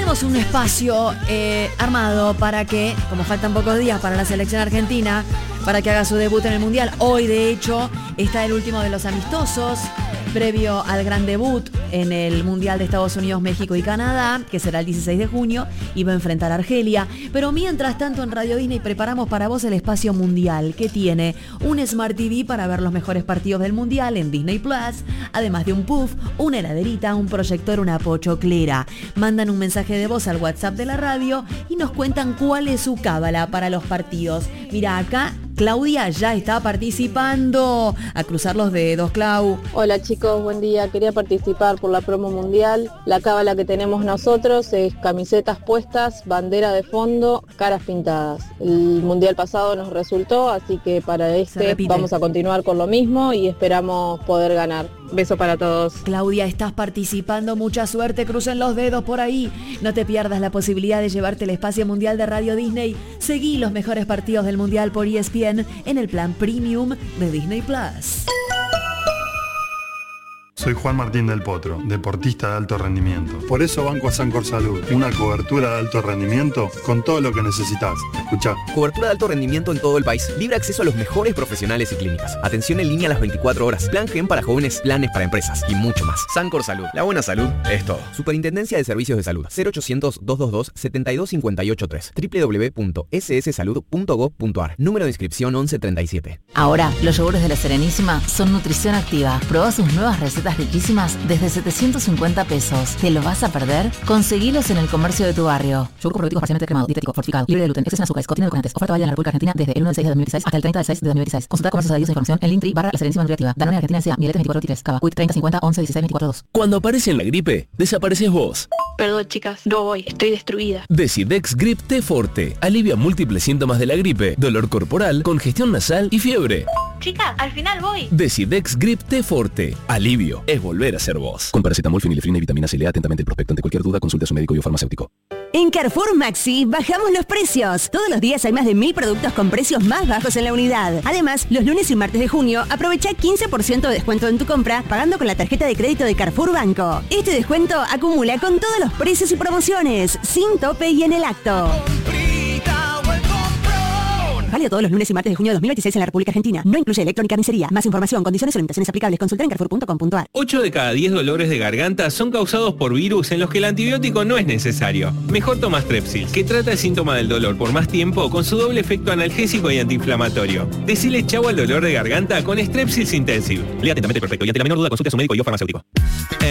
tenemos un espacio armado para que, como faltan pocos días para la selección argentina, para que haga su debut en el Mundial. Hoy, de hecho, está el último de los amistosos, previo al gran debut en el Mundial de Estados Unidos, México y Canadá, que será el 16 de junio, y va a enfrentar a Argelia. Pero mientras tanto, en Radio Disney preparamos para vos el espacio mundial, que tiene un Smart TV para ver los mejores partidos del Mundial en Disney Plus, además de un puff, una heladerita, un proyector, una pochoclera. Mandan un mensaje de voz al WhatsApp de la radio y nos cuentan cuál es su cábala para los partidos. Mira, acá Claudia ya está participando. A cruzar los dedos, Clau. Hola chicos, buen día. Quería participar por la promo mundial. La cábala que tenemos nosotros es camisetas puestas, bandera de fondo, caras pintadas. El mundial pasado nos resultó, así que para este vamos a continuar con lo mismo y esperamos poder ganar. Beso para todos. Claudia, estás participando. Mucha suerte. Crucen los dedos por ahí. No te pierdas la posibilidad de llevarte el espacio mundial de Radio Disney. Seguí los mejores partidos del mundial por ESPN en el plan Premium de Disney Plus. Soy Juan Martín del Potro, deportista de alto rendimiento. Por eso banco a Sancor Salud, una cobertura de alto rendimiento con todo lo que necesitas. Escuchá. Cobertura de alto rendimiento en todo el país. Libre acceso a los mejores profesionales y clínicas. Atención en línea a las 24 horas. Plan Gen para jóvenes, planes para empresas y mucho más. Sancor Salud. La buena salud es todo. Superintendencia de Servicios de Salud. 0800-222-72583. www.sssalud.gov.ar. Número de inscripción 1137. Ahora, los yogures de La Serenísima son nutrición activa. Probá sus nuevas recetas riquísimas desde 750 pesos. ¿Te lo vas a perder? Conseguilos en el comercio de tu barrio. Yogur probiótico parcialmente cremado, dietético, fortificado, libre de gluten, exceso en azúcares, contiene edulcorantes. Oferta válida en la República Argentina desde el 1 del 6 de 2016 hasta el 30 del 6 de 2016. Consulta comercios adheridos e información en Linktree /La Serenísima Nutriactiva. Danone Argentina S.A. Mieletes 2423. Cava. Quick 30 50 11 16 24 2. Cuando aparece en la gripe, desapareces vos. Perdón chicas, no voy, estoy destruida. Decidex Grip T Forte. Alivia múltiples síntomas de la gripe, dolor corporal, congestión nasal y fiebre. Chicas, al final voy. Decidex Grip T Forte. Alivio es volver a ser vos. Con paracetamol, fenilefrina y vitamina C. Lea atentamente el prospecto. Ante cualquier duda, consulte a su médico y o farmacéutico. En Carrefour Maxi bajamos los precios. Todos los días hay más de 1000 productos con precios más bajos en la unidad. Además, los lunes y martes de junio aprovecha 15% de descuento en tu compra pagando con la tarjeta de crédito de Carrefour Banco. Este descuento acumula con todos los precios y promociones, sin tope y en el acto. Válido todos los lunes y martes de junio de 2026 en la República Argentina. No incluye electrónica ni carnicería. Más información, condiciones o limitaciones aplicables. Consulta en carrefour.com.ar. 8 de cada 10 dolores de garganta son causados por virus en los que el antibiótico no es necesario. Mejor toma Strepsil, que trata el síntoma del dolor por más tiempo con su doble efecto analgésico y antiinflamatorio. Decile chau al dolor de garganta con Strepsils Intensive. Lea atentamente el prospecto y ante la menor duda consulte a su médico y o farmacéutico.